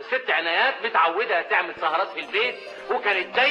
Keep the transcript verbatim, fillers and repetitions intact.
ست عنايات متعوده تعمل سهرات في البيت، وكانت دايما